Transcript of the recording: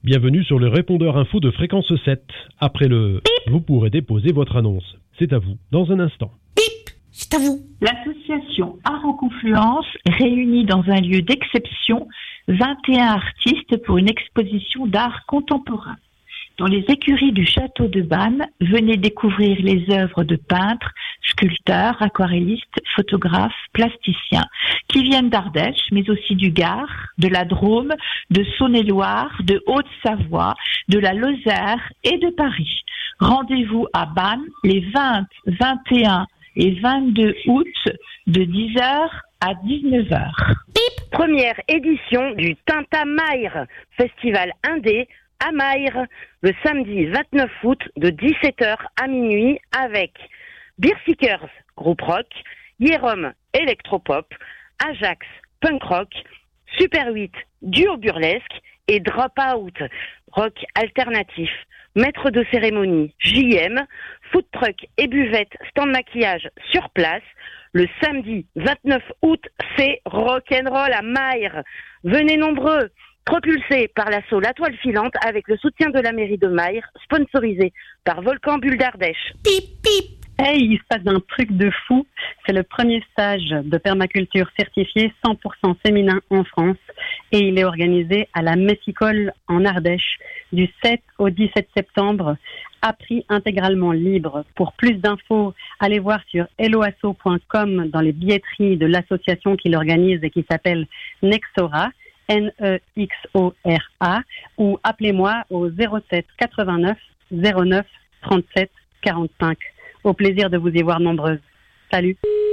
Bienvenue sur le répondeur info de Fréquence 7. Après le vous pourrez déposer votre annonce. C'est à vous dans un instant. C'est à vous. L'association Art en Confluence réunit dans un lieu d'exception 21 artistes pour une exposition d'art contemporain. Dans les écuries du château de Bannes, venez découvrir les œuvres de peintres, sculpteurs, aquarellistes, photographes, plasticiens qui viennent d'Ardèche, mais aussi du Gard, de la Drôme, de Saône-et-Loire, de Haute-Savoie, de la Lozère et de Paris. Rendez-vous à Bannes les 20, 21 et 22 août de 10h à 19h. Première édition du Tintamayre, festival indé à Mayre, le samedi 29 août de 17h à minuit avec Beer Seekers, groupe rock, Jérôme, électropop, Ajax, punk rock, Super 8, duo burlesque et Dropout, rock alternatif. Maître de cérémonie, JM, food truck et buvette, stand maquillage sur place. Le samedi 29 août, c'est rock'n'roll à Mayre. Venez nombreux, propulsés par l'assaut La Toile Filante avec le soutien de la mairie de Mayre, sponsorisé par Volcan Bulle d'Ardèche. Pip, pip. Hey, il se passe un truc de fou. C'est le premier stage de permaculture certifié 100% féminin en France et il est organisé à la Messicole en Ardèche du 7 au 17 septembre à prix intégralement libre. Pour plus d'infos, allez voir sur helloasso.com dans les billetteries de l'association qui l'organise et qui s'appelle Nexora, Nexora, ou appelez-moi au 07 89 09 37 45. Au plaisir de vous y voir nombreuses. Salut.